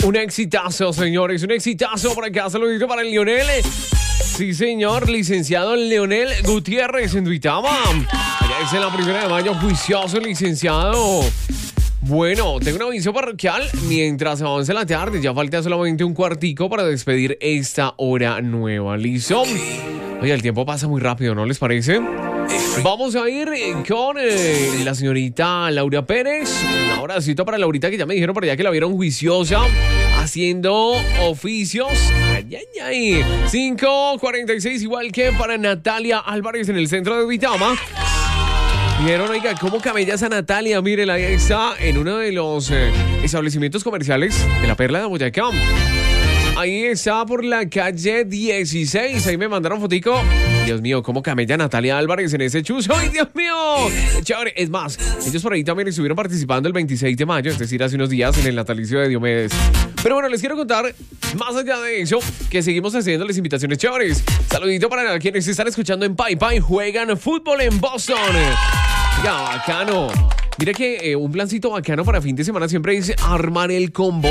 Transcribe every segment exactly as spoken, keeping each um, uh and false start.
Un exitazo, señores, un exitazo por acá. Saludito para el Lionel. Sí, señor, licenciado Leonel Gutiérrez en Duitama. Allá es en la primera de mayo, juicioso, licenciado. Bueno, tengo un aviso parroquial. Mientras avance la tarde, ya falta solamente un cuartico para despedir esta hora nueva. ¿Listo? Oye, el tiempo pasa muy rápido, ¿no les parece? Vamos a ir con eh, la señorita Laura Pérez. Un abracito para Laurita, que ya me dijeron por allá que la vieron juiciosa haciendo oficios. Ay, ay, ay. cinco cuarenta y seis, igual que para Natalia Álvarez en el centro de Duitama. Dijeron, oiga, ¿cómo camella esa Natalia? Miren, ahí está en uno de los eh, establecimientos comerciales de la Perla de Boyacá. Ahí está por la calle dieciséis. Ahí me mandaron fotico. Dios mío, cómo camella Natalia Álvarez en ese chuzo. ¡Ay, Dios mío! Chévere. Es más, ellos por ahí también estuvieron participando el veintiséis de mayo, es decir, hace unos días, en el natalicio de Diomedes. Pero bueno, les quiero contar, más allá de eso, que seguimos haciéndoles invitaciones chéveres. Saludito para quienes están escuchando en Pai Pai. Juegan fútbol en Boston. Ya, bacano. Mira que eh, un plancito bacano para fin de semana siempre es armar el combo.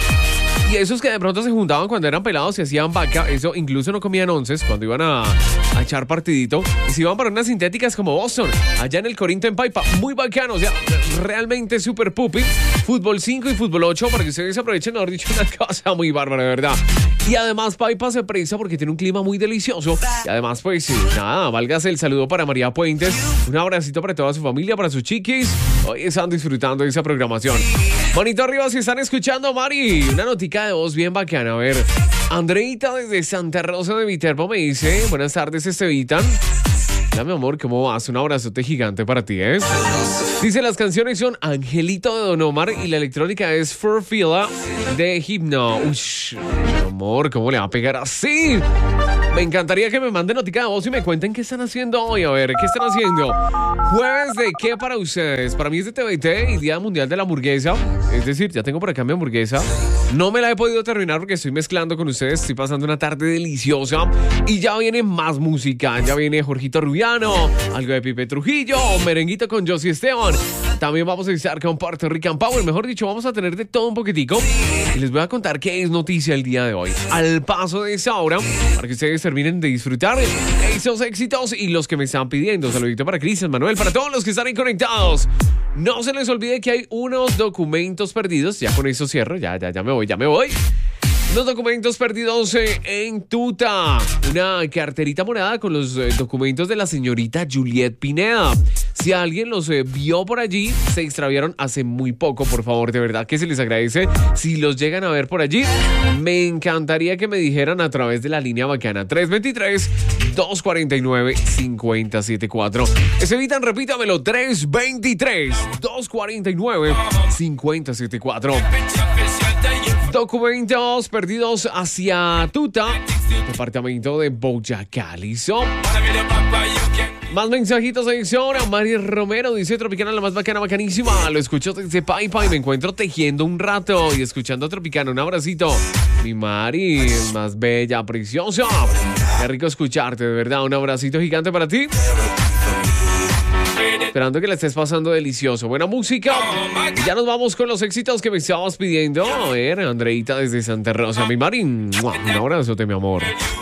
Y esos que de pronto se juntaban cuando eran pelados y hacían vaca, eso incluso no comían onces cuando iban a, a echar partidito. Y se iban para unas sintéticas como Boston, allá en el Corinto en Paipa. Muy bacano, o sea, realmente súper pupi. Fútbol cinco y fútbol ocho para que ustedes aprovechen, mejor dicho, una cosa muy bárbara, de verdad. Y además Paipa se presta porque tiene un clima muy delicioso. Y además, pues, nada, válgase el saludo para María Puentes. Un abracito para toda su familia, para sus chiquis. Hoy están disfrutando de esa programación. Manito arriba si están escuchando, Mari. Una notica de voz bien bacana. A ver, Andreita desde Santa Rosa de Viterbo me dice: buenas tardes, Estevitan. Hola, mi amor, ¿cómo vas? Un abrazote gigante para ti, ¿eh? Dice, las canciones son Angelito de Don Omar y la electrónica es Furfila de Hypno. Ush, mi amor, ¿cómo le va a pegar así? Me encantaría que me manden notica de voz y me cuenten qué están haciendo hoy. A ver, ¿qué están haciendo? ¿Jueves de qué para ustedes? Para mí es de T V T y Día Mundial de la Hamburguesa. Es decir, ya tengo por acá mi hamburguesa. No me la he podido terminar porque estoy mezclando con ustedes. Estoy pasando una tarde deliciosa. Y ya viene más música. Ya viene Jorgito Rubiano, algo de Pipe Trujillo, merenguito con Josie Esteban. También vamos a estar con Puerto Rican Power. Mejor dicho, vamos a tener de todo un poquitico. Y les voy a contar qué es noticia el día de hoy. Al paso de esa hora, para que ustedes terminen de disfrutar esos éxitos y los que me están pidiendo. Saludito para Cristian, Manuel, para todos los que están ahí conectados. No se les olvide que hay unos documentos perdidos. Ya con eso cierro. Ya, ya, ya me voy, ya me voy. Los documentos perdidos eh, en Tuta. Una carterita morada con los eh, documentos de la señorita Juliet Pineda. Si alguien los eh, vio por allí, se extraviaron hace muy poco, por favor, de verdad que se les agradece. Si los llegan a ver por allí, me encantaría que me dijeran a través de la línea bacana tres dos tres, dos cuatro nueve, cinco cero siete cuatro. Estevitan, repítamelo, tres dos tres, dos cuatro nueve, cinco cero siete cuatro. Documentos perdidos hacia Tuta, departamento de Boyacá. ¿Listo? Más mensajitos de edición. Mari Romero dice: Tropicana, la más bacana, bacanísima. Lo escucho desde Paipa y me encuentro tejiendo un rato y escuchando a Tropicana. Un abracito. Mi Mari, más bella, preciosa. Qué rico escucharte, de verdad. Un abracito gigante para ti. Esperando que la estés pasando delicioso. Buena música. Y ya nos vamos con los éxitos que me estabas pidiendo. A ver, Andreita desde Santa Rosa. Mi Mari, un abrazote, mi amor.